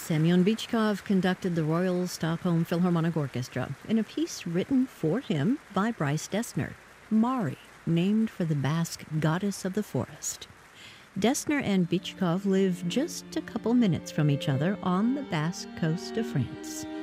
Semyon Bychkov conducted the Royal Stockholm Philharmonic Orchestra in a piece written for him by Bryce Dessner, Mari, named for the Basque goddess of the forest. Dessner and Bychkov live just a couple minutes from each other on the Basque coast of France.